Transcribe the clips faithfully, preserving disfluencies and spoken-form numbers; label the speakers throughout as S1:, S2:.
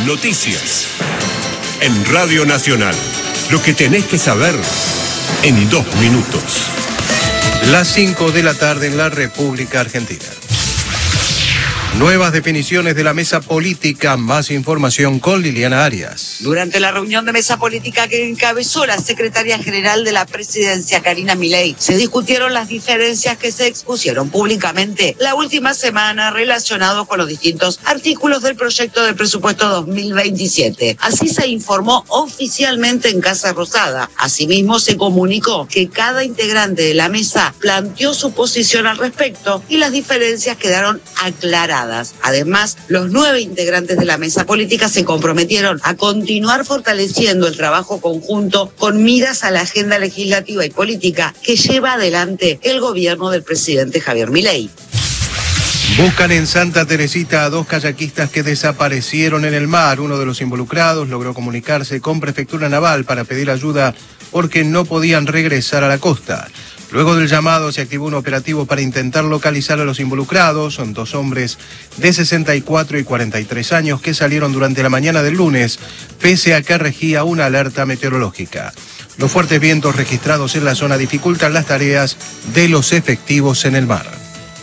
S1: noticias. En Radio Nacional, lo que tenés que saber en dos minutos.
S2: Las cinco de la tarde en la República Argentina. Nuevas definiciones de la mesa política. Más información con Liliana Arias.
S3: Durante la reunión de mesa política que encabezó la secretaria general de la presidencia, Karina Milei, se discutieron las diferencias que se expusieron públicamente la última semana relacionados con los distintos artículos del proyecto de presupuesto dos mil veintisiete. Así se informó oficialmente en Casa Rosada. Asimismo, se comunicó que cada integrante de la mesa planteó su posición al respecto y las diferencias quedaron aclaradas. Además, los nueve integrantes de la mesa política se comprometieron a continuar fortaleciendo el trabajo conjunto con miras a la agenda legislativa y política que lleva adelante el gobierno del presidente Javier Milei.
S2: Buscan en Santa Teresita a dos kayakistas que desaparecieron en el mar. Uno de los involucrados logró comunicarse con Prefectura Naval para pedir ayuda porque no podían regresar a la costa. Luego del llamado se activó un operativo para intentar localizar a los involucrados. Son dos hombres de sesenta y cuatro y cuarenta y tres años que salieron durante la mañana del lunes, pese a que regía una alerta meteorológica. Los fuertes vientos registrados en la zona dificultan las tareas de los efectivos en el mar.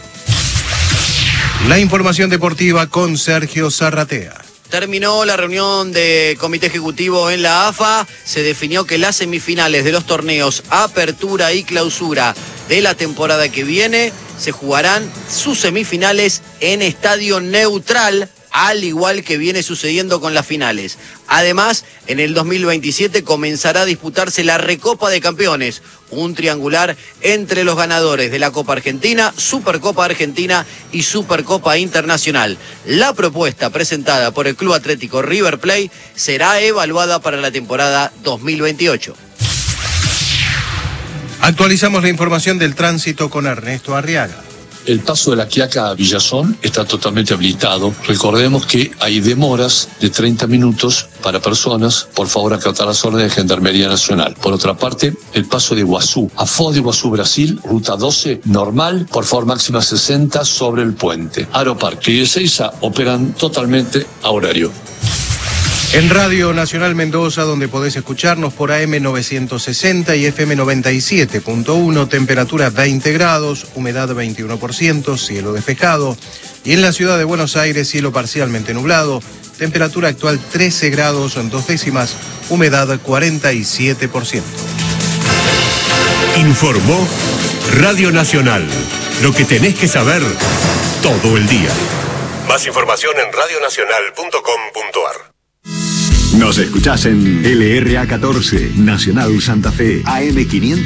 S2: La información deportiva con Sergio Zarratea.
S4: Terminó la reunión de comité ejecutivo en la A F A. Se definió que las semifinales de los torneos Apertura y Clausura de la temporada que viene se jugarán sus semifinales en estadio neutral, al igual que viene sucediendo con las finales. Además, en el dos mil veintisiete comenzará a disputarse la Recopa de Campeones, un triangular entre los ganadores de la Copa Argentina, Supercopa Argentina y Supercopa Internacional. La propuesta presentada por el Club Atlético River Plate será evaluada para la temporada dos mil veintiocho.
S2: Actualizamos la información del tránsito con Ernesto Arriaga.
S5: El paso de La Quiaca a Villazón está totalmente habilitado. Recordemos que hay demoras de treinta minutos para personas. Por favor, acatar las órdenes de Gendarmería Nacional. Por otra parte, el paso de Iguazú a Foz de Iguazú, Brasil, ruta doce, normal, por favor, máxima sesenta sobre el puente. Aeroparque y Ezeiza operan totalmente a horario.
S2: En Radio Nacional Mendoza, donde podés escucharnos por A M novecientos sesenta y F M noventa y siete punto uno, temperatura veinte grados, humedad veintiuno por ciento, cielo despejado. Y en la ciudad de Buenos Aires, cielo parcialmente nublado, temperatura actual trece grados, dos décimas, humedad cuarenta y siete por ciento.
S1: Informó Radio Nacional, lo que tenés que saber todo el día. Más información en radio nacional punto com punto a r.
S6: Nos escuchás en L R A catorce, Nacional Santa Fe, A M quinientos.